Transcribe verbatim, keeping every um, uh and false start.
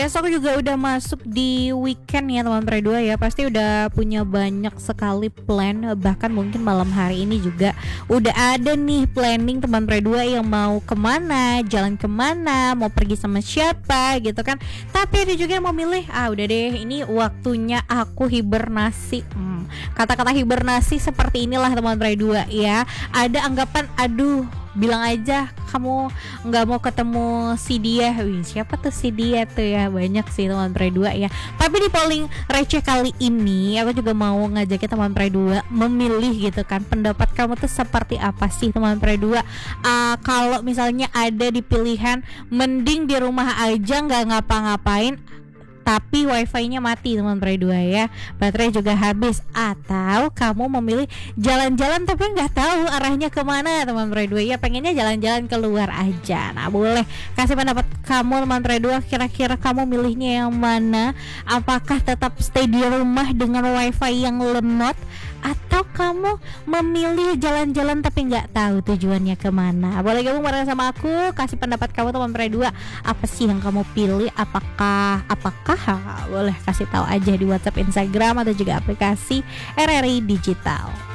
Besok juga udah masuk di weekend ya teman Pre dua ya. Pasti udah punya banyak sekali plan. Bahkan mungkin malam hari ini juga udah ada nih planning teman Pre dua yang mau kemana, jalan kemana, mau pergi sama siapa gitu kan. Tapi ada juga yang mau milih, ah udah deh ini waktunya aku hibernasi. hmm, Kata-kata hibernasi seperti inilah teman Pre dua ya. Ada anggapan, aduh bilang aja kamu nggak mau ketemu si dia. Wih, siapa tuh si dia tuh ya? Banyak sih teman Pre dua ya. Tapi di polling receh kali ini aku juga mau ngajakin teman Pre dua memilih gitu kan. Pendapat kamu tuh seperti apa sih teman Pre dua? Uh, kalau misalnya ada di pilihan mending di rumah aja nggak ngapa-ngapain tapi wifi-nya mati teman Pre dua ya, baterai juga habis, atau kamu memilih jalan-jalan tapi nggak tahu arahnya kemana teman Pre dua ya, pengennya jalan-jalan keluar aja. Nah boleh kasih pendapat kamu teman Pre dua, kira-kira kamu milihnya yang mana? Apakah tetap stay di rumah dengan wifi yang lemot, atau kamu memilih jalan-jalan tapi nggak tahu tujuannya kemana? Boleh gabung bareng sama aku, kasih pendapat kamu teman Pre dua, apa sih yang kamu pilih? Apakah apakah boleh kasih tahu aja di WhatsApp, Instagram, atau juga aplikasi R R I Digital.